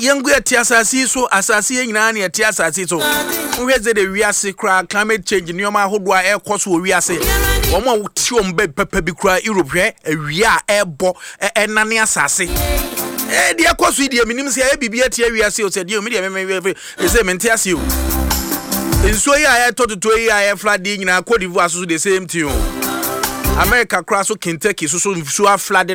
Yangu ati asase so asase nyina na ati asase so uheze de wiase kra climate change nioma ahodo a ekoso wiase omo ti ombe pepe bi kra Europe hwe awia ebo enane asase de ekoso die minim se ya bibia ati wiase o se de o me de me se mente ase o enso ya etototo ya flood nyina Cote d'Ivoire so the same thing America kra so Kentucky so flood